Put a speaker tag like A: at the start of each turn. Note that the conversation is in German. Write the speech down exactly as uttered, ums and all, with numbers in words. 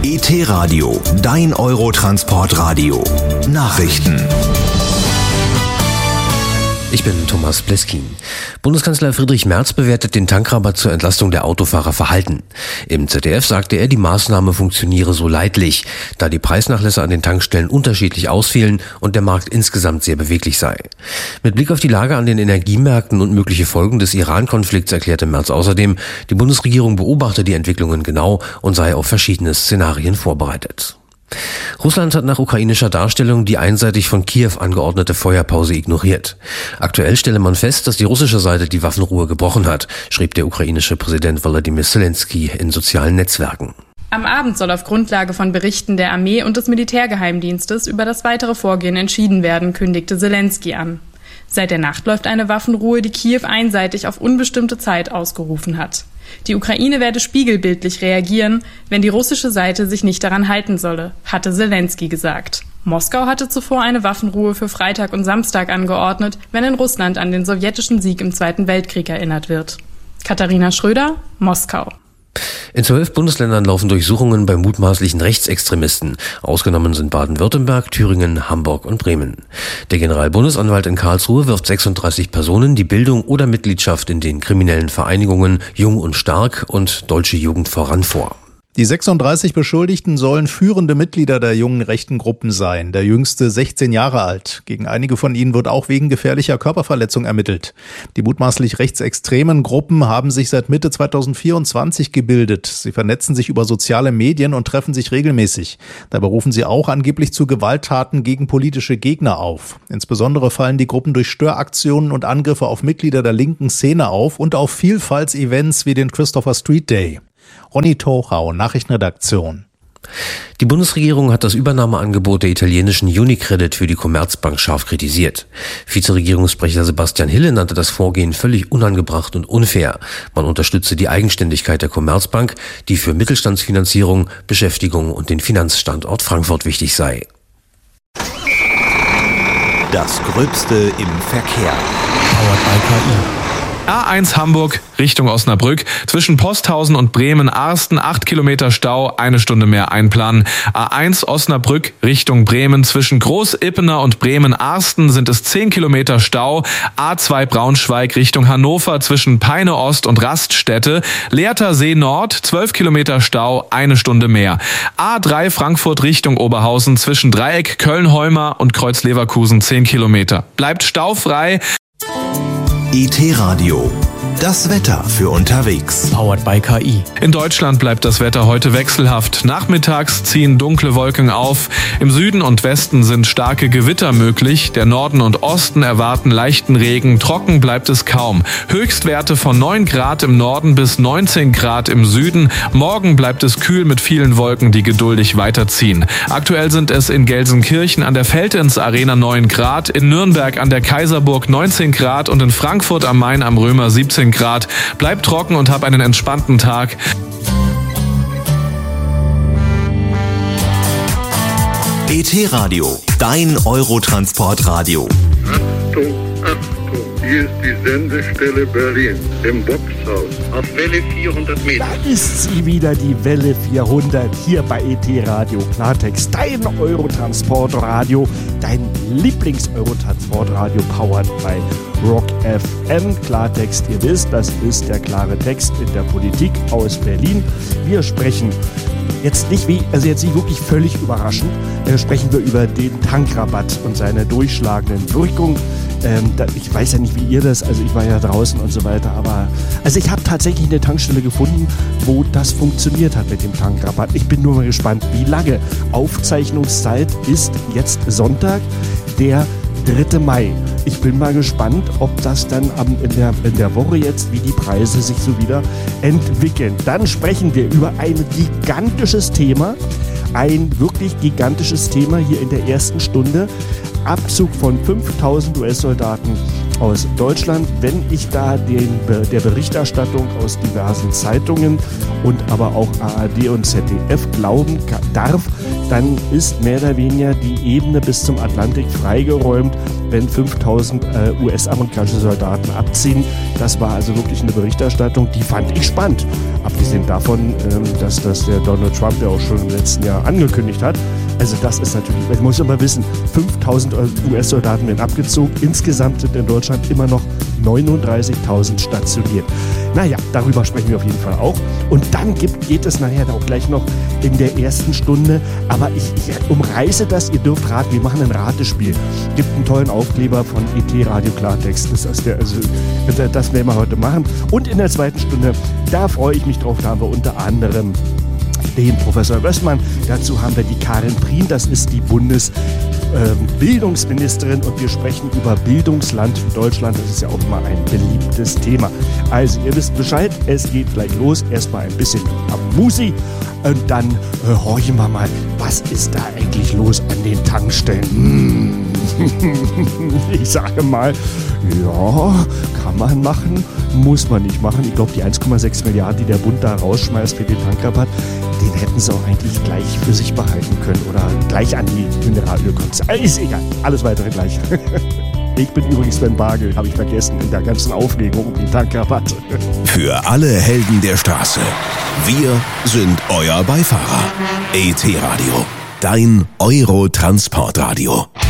A: E T-Radio, dein Eurotransportradio. Nachrichten.
B: Ich bin Thomas Bleskin. Bundeskanzler Friedrich Merz bewertet den Tankrabatt zur Entlastung der Autofahrer verhalten. Im Z D F sagte er, die Maßnahme funktioniere so leidlich, da die Preisnachlässe an den Tankstellen unterschiedlich ausfielen und der Markt insgesamt sehr beweglich sei. Mit Blick auf die Lage an den Energiemärkten und mögliche Folgen des Iran-Konflikts erklärte Merz außerdem, die Bundesregierung beobachte die Entwicklungen genau und sei auf verschiedene Szenarien vorbereitet. Russland hat nach ukrainischer Darstellung die einseitig von Kiew angeordnete Feuerpause ignoriert. Aktuell stelle man fest, dass die russische Seite die Waffenruhe gebrochen hat, schrieb der ukrainische Präsident Volodymyr Zelensky in sozialen Netzwerken.
C: Am Abend soll auf Grundlage von Berichten der Armee und des Militärgeheimdienstes über das weitere Vorgehen entschieden werden, kündigte Zelensky an. Seit der Nacht läuft eine Waffenruhe, die Kiew einseitig auf unbestimmte Zeit ausgerufen hat. Die Ukraine werde spiegelbildlich reagieren, wenn die russische Seite sich nicht daran halten solle, hatte Zelensky gesagt. Moskau hatte zuvor eine Waffenruhe für Freitag und Samstag angeordnet, wenn in Russland an den sowjetischen Sieg im Zweiten Weltkrieg erinnert wird. Katharina Schröder, Moskau.
B: In zwölf Bundesländern laufen Durchsuchungen bei mutmaßlichen Rechtsextremisten. Ausgenommen sind Baden-Württemberg, Thüringen, Hamburg und Bremen. Der Generalbundesanwalt in Karlsruhe wirft sechsunddreißig Personen die Bildung oder Mitgliedschaft in den kriminellen Vereinigungen Jung und Stark und Deutsche Jugend voran vor.
D: Die sechsunddreißig Beschuldigten sollen führende Mitglieder der jungen rechten Gruppen sein, der jüngste sechzehn Jahre alt. Gegen einige von ihnen wird auch wegen gefährlicher Körperverletzung ermittelt. Die mutmaßlich rechtsextremen Gruppen haben sich seit Mitte zweitausendvierundzwanzig gebildet. Sie vernetzen sich über soziale Medien und treffen sich regelmäßig. Dabei rufen sie auch angeblich zu Gewalttaten gegen politische Gegner auf. Insbesondere fallen die Gruppen durch Störaktionen und Angriffe auf Mitglieder der linken Szene auf und auf Vielfaltsevents wie den Christopher Street Day. Ronny Tochau, Nachrichtenredaktion.
B: Die Bundesregierung hat das Übernahmeangebot der italienischen Unicredit für die Commerzbank scharf kritisiert. Vizeregierungssprecher Sebastian Hille nannte das Vorgehen völlig unangebracht und unfair. Man unterstütze die Eigenständigkeit der Commerzbank, die für Mittelstandsfinanzierung, Beschäftigung und den Finanzstandort Frankfurt wichtig sei.
A: Das Gröbste im Verkehr.
E: Powered by K I. A eins Hamburg Richtung Osnabrück. Zwischen Posthausen und Bremen-Arsten acht Kilometer Stau, eine Stunde mehr einplanen. A eins Osnabrück Richtung Bremen. Zwischen Groß-Ippener und Bremen-Arsten sind es zehn Kilometer Stau. A zwei Braunschweig Richtung Hannover zwischen Peine Ost und Raststätte. Lehrter See Nord, zwölf Kilometer Stau, eine Stunde mehr. A drei Frankfurt Richtung Oberhausen zwischen Dreieck Köln-Heumar und Kreuz-Leverkusen zehn Kilometer. Bleibt staufrei.
A: E T-Radio, das Wetter für unterwegs.
E: Powered by K I. In Deutschland bleibt das Wetter heute wechselhaft. Nachmittags ziehen dunkle Wolken auf. Im Süden und Westen sind starke Gewitter möglich. Der Norden und Osten erwarten leichten Regen. Trocken bleibt es kaum. Höchstwerte von neun Grad im Norden bis neunzehn Grad im Süden. Morgen bleibt es kühl mit vielen Wolken, die geduldig weiterziehen. Aktuell sind es in Gelsenkirchen an der Veltins Arena neun Grad, in Nürnberg an der Kaiserburg neunzehn Grad und in Frankfurt am Main am Römer siebzehn Grad. Bleib trocken und hab einen entspannten Tag.
A: E T-Radio, dein Eurotransportradio.
F: Achtung, Achtung, hier ist die Sendestelle Berlin im Boxhaus auf Welle vierhundert Meter.
G: Da ist sie wieder, die Welle vierhundert, hier bei E T-Radio Klartext, dein Eurotransportradio, dein Lieblings-Eurotransportradio, powered by Rock F M. Klartext, ihr wisst, das ist der klare Text in der Politik aus Berlin. Wir sprechen jetzt nicht wie, also jetzt nicht wirklich völlig überraschend, äh, sprechen wir über den Tankrabatt und seine durchschlagenden Wirkungen. Ähm, da, ich weiß ja nicht, wie ihr das, also ich war ja draußen und so weiter, aber also ich habe tatsächlich eine Tankstelle gefunden, wo das funktioniert hat mit dem Tankrabatt. Ich bin nur mal gespannt, wie lange. Aufzeichnungszeit ist jetzt Sonntag, der dritte Mai. Ich bin mal gespannt, ob das dann am, in, der, in der Woche jetzt, wie die Preise sich so wieder entwickeln. Dann sprechen wir über ein gigantisches Thema, ein wirklich gigantisches Thema hier in der ersten Stunde. Abzug von fünftausend U S-Soldaten aus Deutschland, wenn ich da den, der Berichterstattung aus diversen Zeitungen und aber auch A R D und Z D F glauben darf, dann ist mehr oder weniger die Ebene bis zum Atlantik freigeräumt, wenn fünftausend äh, U S-amerikanische Soldaten abziehen. Das war also wirklich eine Berichterstattung, die fand ich spannend. Abgesehen davon, ähm, dass das der Donald Trump ja auch schon im letzten Jahr angekündigt hat. Also das ist natürlich, man muss aber wissen, fünftausend U S-Soldaten werden abgezogen. Insgesamt sind in Deutschland immer noch neununddreißigtausend stationiert. Naja, darüber sprechen wir auf jeden Fall auch. Und dann gibt, geht es nachher auch gleich noch in der ersten Stunde. Aber ich, ich umreiße das, ihr dürft raten, wir machen ein Ratespiel. Gibt einen tollen Aufkleber von E T Radio Klartext. Das, ist der, also, das werden wir heute machen. Und in der zweiten Stunde, da freue ich mich drauf, da haben wir unter anderem den Professor Wössmann. Dazu haben wir die Karin Prien, das ist die Bundesbildungsministerin, und wir sprechen über Bildungsland Deutschland. Das ist ja auch immer ein beliebtes Thema. Also ihr wisst Bescheid, es geht gleich los. Erstmal ein bisschen Musi und dann äh, horchen wir mal, was ist da eigentlich los an den Tankstellen. Hm. Ich sage mal, ja, kann man machen, muss man nicht machen. Ich glaube, die eins Komma sechs Milliarden, die der Bund da rausschmeißt für den Tankrabatt, den hätten sie auch eigentlich gleich für sich behalten können oder gleich an die Mineralölkonzerne. Ist egal, alles weitere gleich. Ich bin übrigens Sven Bagel, habe ich vergessen, in der ganzen Aufregung um den Tankrabatt.
A: Für alle Helden der Straße, wir sind euer Beifahrer. E T Radio, dein Euro-Transportradio.